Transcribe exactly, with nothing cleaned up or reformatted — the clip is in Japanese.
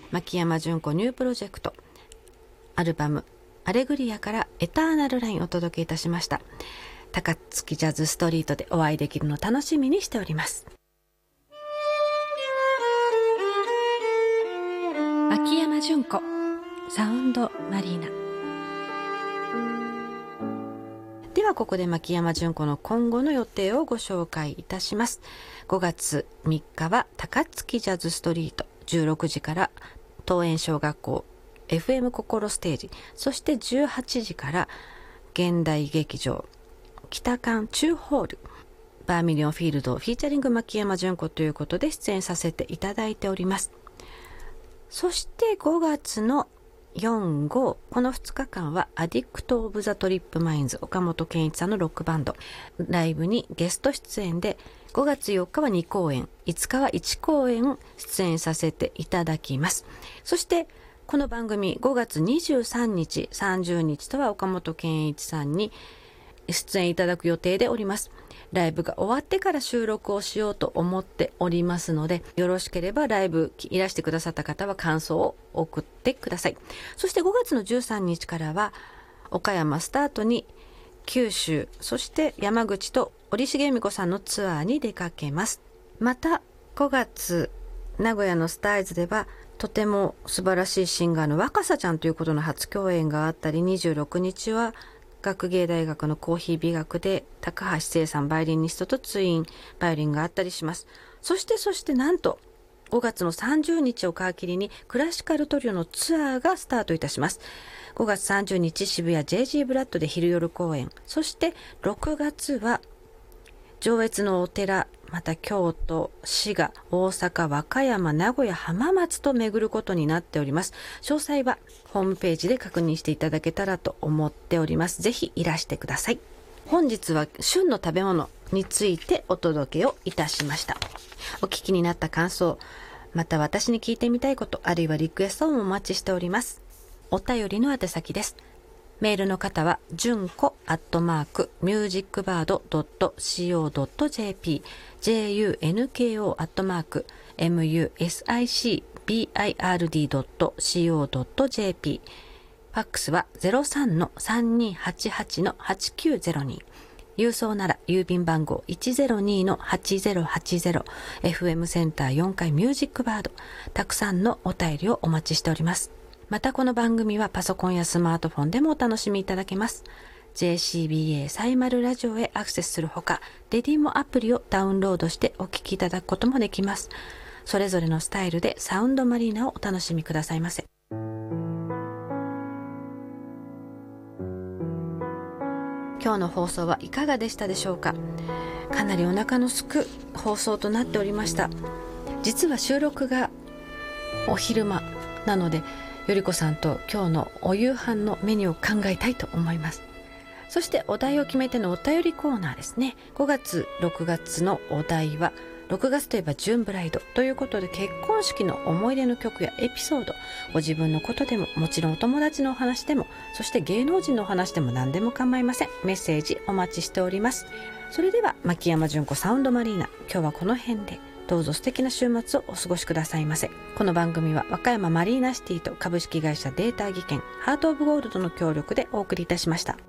牧山純子ニュープロジェクトアルバムアレグリアからエターナルラインをお届けいたしました。高槻ジャズストリートでお会いできるのを楽しみにしております。牧山純子サウンドマリーナでは、ここで牧山純子の今後の予定をご紹介いたします。ごがつみっかは高槻ジャズストリート、じゅうろくじから東園小学校 エフエム 心ステージ、そしてじゅうはちじから現代劇場北館中ホールバーミリオンフィールドフィーチャリング牧山純子ということで出演させていただいております。そしてごがつのよん、ご、このふつかかんはアディクト・オブ・ザ・トリップ・マインズ岡本健一さんのロックバンドライブにゲスト出演で、ごがつよっかはにこうえん、いつかはいちこうえん出演させていただきます。そしてこの番組ごがつにじゅうさんにちさんじゅうにちとは岡本健一さんに出演いただく予定でおります。ライブが終わってから収録をしようと思っておりますので、よろしければライブいらしてくださった方は感想を送ってください。そしてごがつのじゅうさんにちからは岡山スタートに九州、そして山口と折重恵美子さんのツアーに出かけます。またごがつ名古屋のスタイズではとても素晴らしいシンガーの若狭ちゃんということの初共演があったり、にじゅうろくにちは学芸大学のコーヒー美学で高橋聖さんバイオリニストとツインバイオリンがあったりします。そしてそしてなんとごがつのさんじゅうにちを皮切りにクラシカルトリオのツアーがスタートいたします。ごがつさんじゅうにち渋谷 ジェイジー ブラッドで昼夜公演、そしてろくがつは上越のお寺、また京都、滋賀、大阪、和歌山、名古屋、浜松と巡ることになっております。詳細はホームページで確認していただけたらと思っております。ぜひいらしてください。本日は旬の食べ物についてお届けをいたしました。お聞きになった感想、また私に聞いてみたいこと、あるいはリクエストもお待ちしております。お便りの宛先です。メールの方は純子アットマークミュージックバードドットシーオードットジェーピー ジェーユーエヌケーオー アットマーク エムユーエスアイシービーアイアールディー ドットシーオードットジェーピー、ファックスは ゼロさんのさんにーはちはちのはちきゅうゼロに、郵送なら郵便番号 いちゼロにのはちゼロはちゼロ、 エフエム センターよんかいミュージックバード、たくさんのお便りをお待ちしております。またこの番組はパソコンやスマートフォンでもお楽しみいただけます。 ジェーシービーエー サイマルラジオへアクセスするほか、レディモアプリをダウンロードしてお聞きいただくこともできます。それぞれのスタイルでサウンドマリーナをお楽しみくださいませ。今日の放送はいかがでしたでしょうか。かなりお腹のすく放送となっておりました。実は収録がお昼間なので、よりこさんと今日のお夕飯のメニューを考えたいと思います。そしてお題を決めてのお便りコーナーですね。ごがつろくがつのお題は、ろくがつといえばジューンブライドということで、結婚式の思い出の曲やエピソード、ご自分のことでも、もちろんお友達のお話でも、そして芸能人のお話でも何でも構いません。メッセージお待ちしております。それでは牧山純子サウンドマリーナ、今日はこの辺で。どうぞ素敵な週末をお過ごしくださいませ。この番組は和歌山マリーナシティと株式会社データ技研ハートオブゴールドの協力でお送りいたしました。